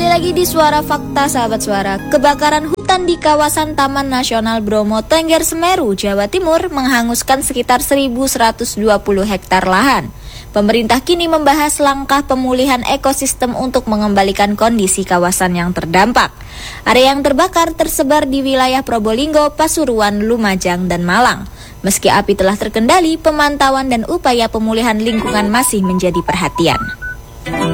lagi di Suara Fakta, sahabat Suara. Kebakaran hutan di kawasan Taman Nasional Bromo Tengger Semeru, Jawa Timur menghanguskan sekitar 1.120 hektar lahan. Pemerintah kini membahas langkah pemulihan ekosistem untuk mengembalikan kondisi kawasan yang terdampak. Area yang terbakar tersebar di wilayah Probolinggo, Pasuruan, Lumajang, dan Malang. Meski api telah terkendali, pemantauan dan upaya pemulihan lingkungan masih menjadi perhatian.